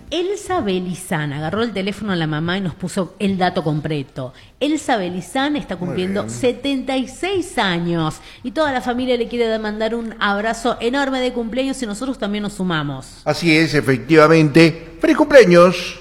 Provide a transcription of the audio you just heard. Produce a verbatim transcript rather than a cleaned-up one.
Elsa Belizán agarró el teléfono a la mamá y nos puso el dato completo. Elsa Belizán está cumpliendo setenta y seis años y toda la familia le quiere mandar un abrazo enorme de cumpleaños y nosotros también nos sumamos. Así es, efectivamente. ¡Feliz cumpleaños!